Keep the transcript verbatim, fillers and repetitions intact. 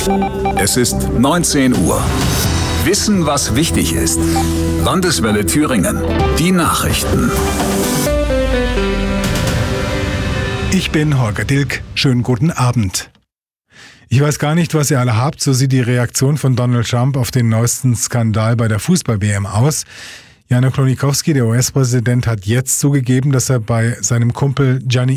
Es ist neunzehn Uhr. Wissen, was wichtig ist. Landeswelle Thüringen. Die Nachrichten. Ich bin Holger Dilk. Schönen guten Abend. Ich weiß gar nicht, was ihr alle habt, so sieht die Reaktion von Donald Trump auf den neuesten Skandal bei der Fußball-W M aus. Janusz Klonikowski, der U S-Präsident, hat jetzt zugegeben, dass er bei seinem Kumpel Gianni